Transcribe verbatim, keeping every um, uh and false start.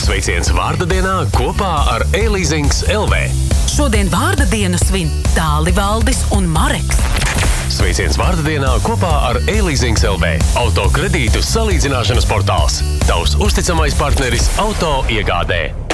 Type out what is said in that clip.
Sveiciens vārda dienā kopā ar E-Leasings L V. Šodien vārda dienu svin Tālivaldis un Mareks. Sveiciens vārda dienā kopā ar E-Leasings L V. Autokredītu salīdzināšanas portāls. Tavs uzticamais partneris auto iegādē.